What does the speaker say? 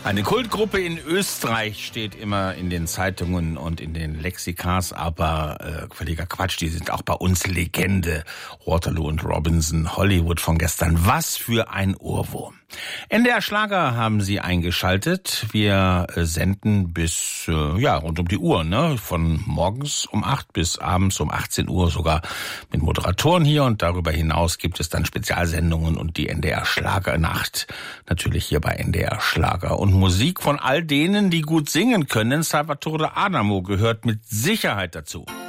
Eine Kultgruppe in Österreich steht immer in den Zeitungen und in den Lexikas, aber völliger Quatsch, die sind auch bei uns Legende. Waterloo und Robinson, Hollywood von gestern. Was für ein Ohrwurm. NDR Schlager haben Sie eingeschaltet. Wir senden bis rund um die Uhr, ne? Von morgens um 8 bis abends um 18 Uhr, sogar mit Moderatoren hier. Und darüber hinaus gibt es dann Spezialsendungen und die NDR Schlagernacht. Natürlich hier bei NDR Schlager. Und Musik von all denen, die gut singen können. Salvatore Adamo gehört mit Sicherheit dazu.